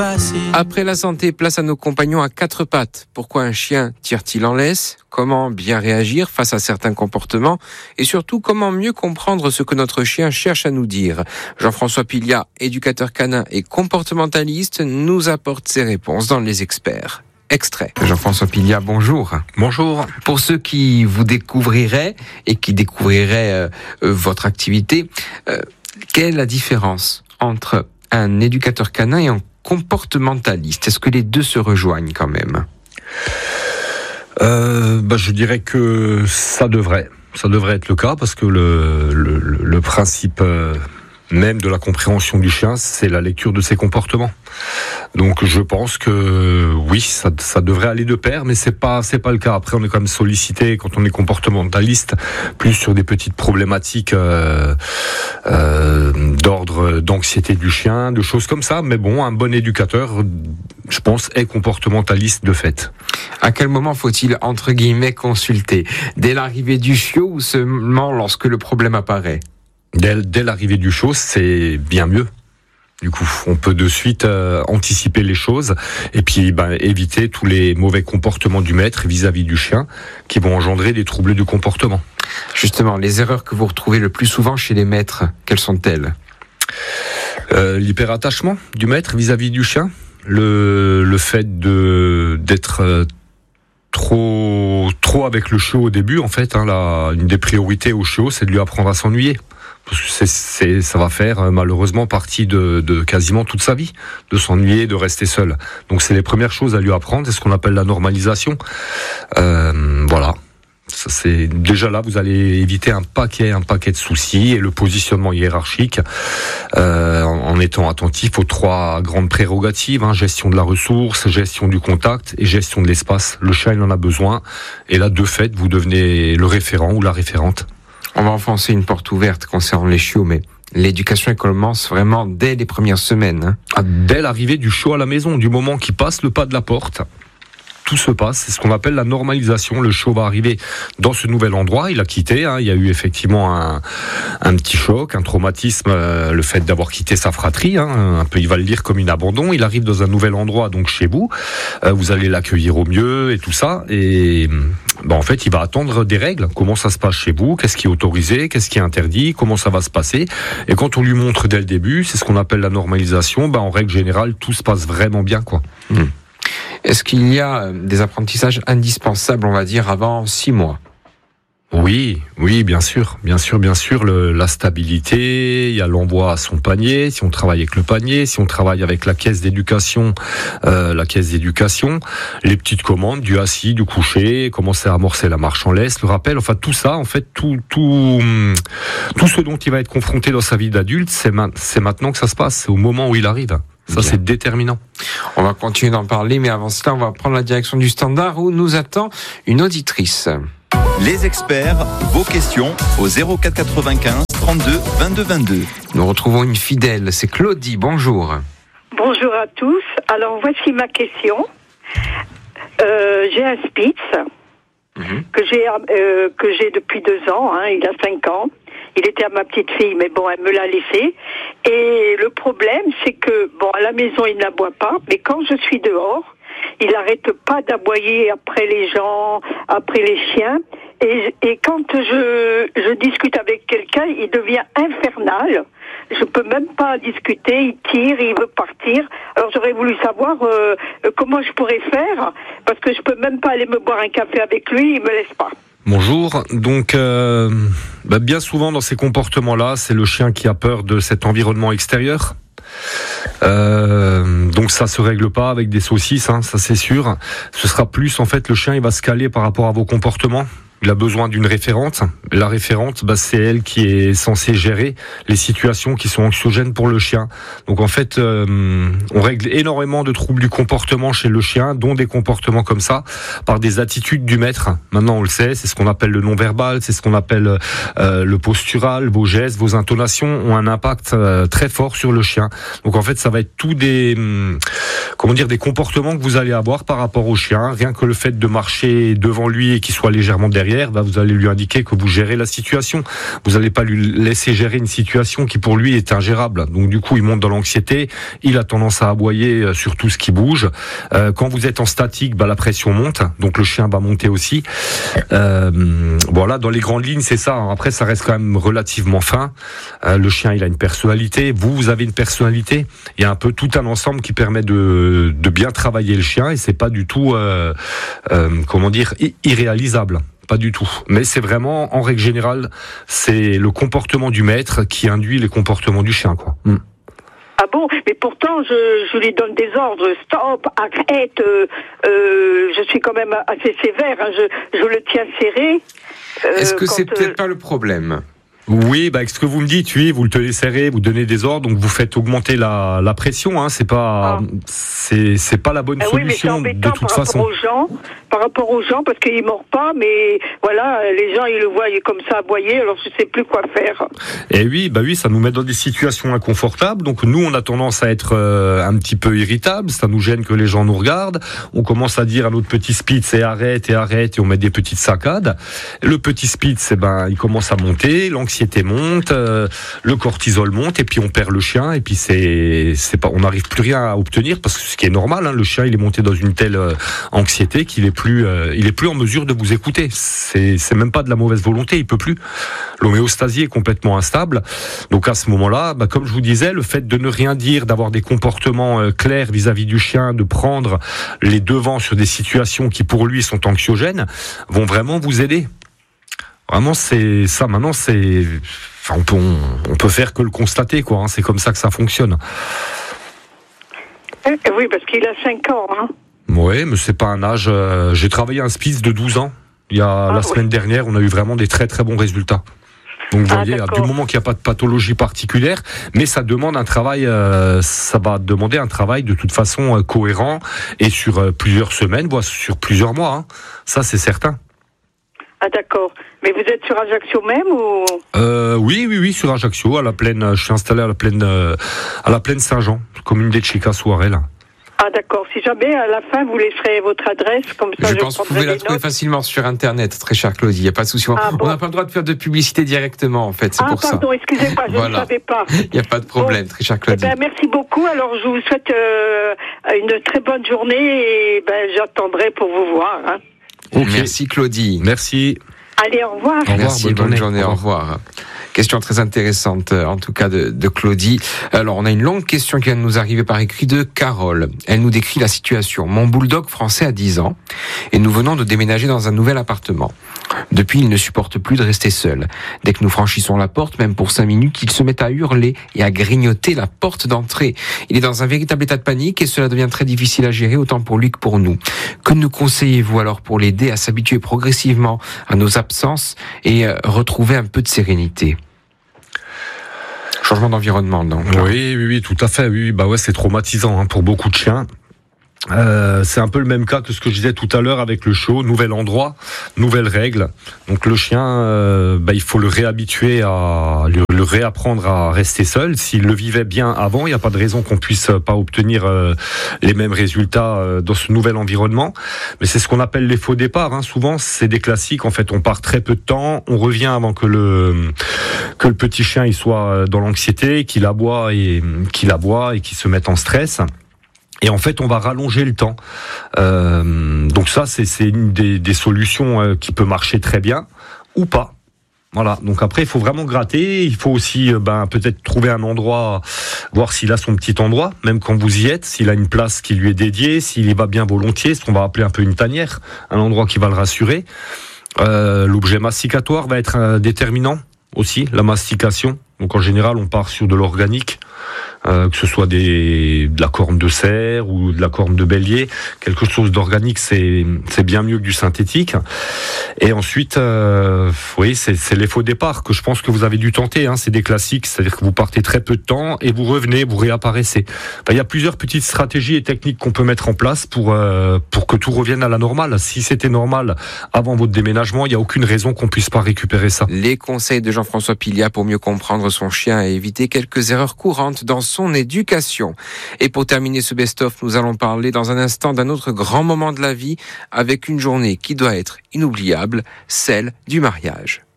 Après la santé, place à nos compagnons à quatre pattes. Pourquoi un chien tire-t-il en laisse ? Comment bien réagir face à certains comportements ? Et surtout, comment mieux comprendre ce que notre chien cherche à nous dire ? Jean-François Pilia, éducateur canin et comportementaliste, nous apporte ses réponses dans Les Experts. Extrait. Jean-François Pilia, bonjour. Bonjour. Pour ceux qui vous découvriraient et qui découvriraient votre activité, quelle est la différence entre un éducateur canin et un comportementaliste? Est-ce que les deux se rejoignent quand même ? Je dirais que ça devrait être le cas, parce que le principe même de la compréhension du chien, c'est la lecture de ses comportements. Donc je pense que oui, ça devrait aller de pair, mais c'est pas le cas. Après, on est quand même sollicité quand on est comportementaliste, plus sur des petites problématiques d'ordre d'anxiété du chien, de choses comme ça. Mais bon, un bon éducateur, je pense, est comportementaliste de fait. À quel moment faut-il, entre guillemets, consulter ? Dès l'arrivée du chiot ou seulement lorsque le problème apparaît ? Dès l'arrivée du chiot, c'est bien mieux. Du coup, on peut de suite anticiper les choses et puis éviter tous les mauvais comportements du maître vis-à-vis du chien qui vont engendrer des troubles du comportement. Justement, les erreurs que vous retrouvez le plus souvent chez les maîtres, quelles sont-elles ? L'hyperattachement du maître vis-à-vis du chien, le fait d'être trop avec le chiot au début, en fait, une des priorités au chiot, c'est de lui apprendre à s'ennuyer. Parce que ça va faire malheureusement partie de quasiment toute sa vie, de s'ennuyer, de rester seul. Donc c'est les premières choses à lui apprendre, c'est ce qu'on appelle la normalisation. Voilà. Ça, c'est déjà là, vous allez éviter un paquet de soucis, et le positionnement hiérarchique en étant attentif aux trois grandes prérogatives, gestion de la ressource, gestion du contact et gestion de l'espace. Le chien, il en a besoin, et là, de fait, vous devenez le référent ou la référente. On va enfoncer une porte ouverte concernant les chiots, mais l'éducation, elle commence vraiment dès les premières semaines. Dès l'arrivée du chiot à la maison, du moment qu'il passe le pas de la porte, tout se passe, c'est ce qu'on appelle la normalisation. Le chiot va arriver dans ce nouvel endroit, il a quitté, il y a eu effectivement un petit choc, un traumatisme, le fait d'avoir quitté sa fratrie, un peu, il va le lire comme un abandon. Il arrive dans un nouvel endroit, donc chez vous, vous allez l'accueillir au mieux et tout ça, et en fait, il va attendre des règles. Comment ça se passe chez vous ? Qu'est-ce qui est autorisé ? Qu'est-ce qui est interdit ? Comment ça va se passer ? Et quand on lui montre dès le début, c'est ce qu'on appelle la normalisation, en règle générale, tout se passe vraiment bien, quoi. Est-ce qu'il y a des apprentissages indispensables, on va dire, avant 6 mois ? Oui, bien sûr. La stabilité, il y a l'envoi à son panier, si on travaille avec le panier, si on travaille avec la caisse d'éducation, les petites commandes, du assis, du coucher, commencer à amorcer la marche en laisse, le rappel, enfin tout ça, en fait, tout ce dont il va être confronté dans sa vie d'adulte, c'est maintenant que ça se passe, c'est au moment où il arrive. Ça, c'est déterminant. On va continuer d'en parler, mais avant cela, on va prendre la direction du standard où nous attend une auditrice. Les experts, vos questions au 04 95 32 22 22. Nous retrouvons une fidèle, c'est Claudie, bonjour. Bonjour à tous. Alors voici ma question. J'ai un Spitz que j'ai depuis 2 ans, il a 5 ans. Il était à ma petite fille, mais bon, elle me l'a laissé. Et le problème, c'est que, à la maison, il n'aboie pas, mais quand je suis dehors, il n'arrête pas d'aboyer après les gens, après les chiens. Et quand je discute avec quelqu'un, il devient infernal. Je peux même pas discuter, il tire, il veut partir. Alors j'aurais voulu savoir comment je pourrais faire, parce que je peux même pas aller me boire un café avec lui, il me laisse pas. Bonjour, donc bien souvent dans ces comportements-là, c'est le chien qui a peur de cet environnement extérieur. Donc ça se règle pas avec des saucisses, ça c'est sûr. Ce sera plus, en fait, le chien il va se caler par rapport à vos comportements. Il a besoin d'une référente. La référente, c'est elle qui est censée gérer les situations qui sont anxiogènes pour le chien. Donc en fait, on règle énormément de troubles du comportement chez le chien, dont des comportements comme ça, par des attitudes du maître. Maintenant, on le sait, c'est ce qu'on appelle le non-verbal, c'est ce qu'on appelle le postural. Vos gestes, vos intonations ont un impact très fort sur le chien. Donc en fait, ça va être tout des des comportements que vous allez avoir par rapport au chien. Rien que le fait de marcher devant lui et qu'il soit légèrement derrière, vous allez lui indiquer que vous gérez la situation. Vous n'allez pas lui laisser gérer une situation qui pour lui est ingérable. Donc du coup, il monte dans l'anxiété, il a tendance à aboyer sur tout ce qui bouge. Quand vous êtes en statique, la pression monte, donc le chien va monter aussi. Voilà, dans les grandes lignes, c'est ça. Après, ça reste quand même relativement fin. Le chien, il a une personnalité. Vous avez une personnalité. Il y a un peu tout un ensemble qui permet de bien travailler le chien et c'est pas du tout, irréalisable. Pas du tout. Mais c'est vraiment, en règle générale, c'est le comportement du maître qui induit les comportements du chien, quoi. Ah bon, mais pourtant je lui donne des ordres, stop, arrête, je suis quand même assez sévère, hein, je le tiens serré. Est-ce que c'est peut-être pas le problème ? Oui, avec ce que vous me dites, oui, vous le tenez serré, vous donnez des ordres, donc vous faites augmenter la pression, hein, c'est pas la bonne solution de toute façon. Par rapport aux gens, parce qu'ils mordent pas, mais voilà, les gens ils le voient comme ça aboyer, alors je sais plus quoi faire. Et oui, ça nous met dans des situations inconfortables, donc nous on a tendance à être un petit peu irritable, ça nous gêne que les gens nous regardent, on commence à dire à notre petit Spitz arrête, et on met des petites saccades. Le petit Spitz, il commence à monter, l'anxiété monte, le cortisol monte, et puis on perd le chien, et puis on n'arrive plus rien à obtenir, parce que ce qui est normal, hein, le chien il est monté dans une telle anxiété qu'il est plus en mesure de vous écouter. C'est même pas de la mauvaise volonté, il peut plus. L'homéostasie est complètement instable. Donc à ce moment-là, comme je vous disais, le fait de ne rien dire, d'avoir des comportements clairs vis-à-vis du chien, de prendre les devants sur des situations qui pour lui sont anxiogènes, vont vraiment vous aider. Vraiment, c'est ça. Maintenant, on peut faire que le constater, quoi. Hein, c'est comme ça que ça fonctionne. Oui, parce qu'il a 5 ans, hein. Oui, mais c'est pas un âge. J'ai travaillé un Spitz de 12 ans. La semaine dernière, on a eu vraiment des très très bons résultats. Donc vous voyez, du moment qu'il n'y a pas de pathologie particulière, mais ça demande un travail, ça va demander un travail de toute façon cohérent et sur plusieurs semaines, voire sur plusieurs mois. Hein. Ça, c'est certain. Ah d'accord. Mais vous êtes sur Ajaccio même ou Oui, sur Ajaccio, à la plaine. Je suis installé à la plaine Saint-Jean, commune des Chicas-Souarel. Ah d'accord, si jamais à la fin vous laisserez votre adresse, comme ça je pense que vous pouvez la trouver facilement sur internet, très cher Claudie, il n'y a pas de souci. On n'a pas le droit de faire de publicité directement en fait, c'est pour ça. Ah pardon, excusez-moi, je ne savais pas. Il n'y a pas de problème, très cher Claudie. Merci beaucoup, alors je vous souhaite une très bonne journée et j'attendrai pour vous voir. Hein. Okay. Merci Claudie. Merci. Allez, au revoir. Merci, bonne journée, au revoir. Question très intéressante, en tout cas de Claudie. Alors, on a une longue question qui vient de nous arriver par écrit de Carole. Elle nous décrit la situation. Mon bulldog français a 10 ans et nous venons de déménager dans un nouvel appartement. Depuis, il ne supporte plus de rester seul. Dès que nous franchissons la porte, même pour 5 minutes, il se met à hurler et à grignoter la porte d'entrée. Il est dans un véritable état de panique et cela devient très difficile à gérer, autant pour lui que pour nous. Que nous conseillez-vous alors pour l'aider à s'habituer progressivement à nos absences et retrouver un peu de sérénité? Changement d'environnement, donc. Oui, tout à fait. Oui, c'est traumatisant pour beaucoup de chiens. C'est un peu le même cas que ce que je disais tout à l'heure avec le chiot, nouvel endroit, nouvelles règles. Donc le chien, il faut le réhabituer le réapprendre à rester seul. S'il le vivait bien avant, il n'y a pas de raison qu'on puisse pas obtenir les mêmes résultats dans ce nouvel environnement. Mais c'est ce qu'on appelle les faux départs. Hein. Souvent, c'est des classiques. En fait, on part très peu de temps, on revient avant que le petit chien il soit dans l'anxiété, qu'il aboie et qu'il se mette en stress. Et en fait, on va rallonger le temps. Donc ça, c'est une des solutions qui peut marcher très bien ou pas. Voilà. Donc après, il faut vraiment gratter. Il faut aussi peut-être trouver un endroit, voir s'il a son petit endroit, même quand vous y êtes, s'il a une place qui lui est dédiée, s'il y va bien volontiers, ce qu'on va appeler un peu une tanière, un endroit qui va le rassurer. L'objet masticatoire va être déterminant aussi, la mastication. Donc en général, on part sur de l'organique, que ce soit de la corne de cerf ou de la corne de bélier. Quelque chose d'organique, c'est bien mieux que du synthétique. Et ensuite, c'est les faux départs que je pense que vous avez dû tenter. Hein. C'est des classiques, c'est-à-dire que vous partez très peu de temps et vous revenez, vous réapparaissez. Il y a plusieurs petites stratégies et techniques qu'on peut mettre en place pour que tout revienne à la normale. Si c'était normal avant votre déménagement, il n'y a aucune raison qu'on puisse pas récupérer ça. Les conseils de Jean-François Pilia pour mieux comprendre son chien et éviter quelques erreurs courantes dans son éducation. Et pour terminer ce best-of, nous allons parler dans un instant d'un autre grand moment de la vie avec une journée qui doit être inoubliable, celle du mariage.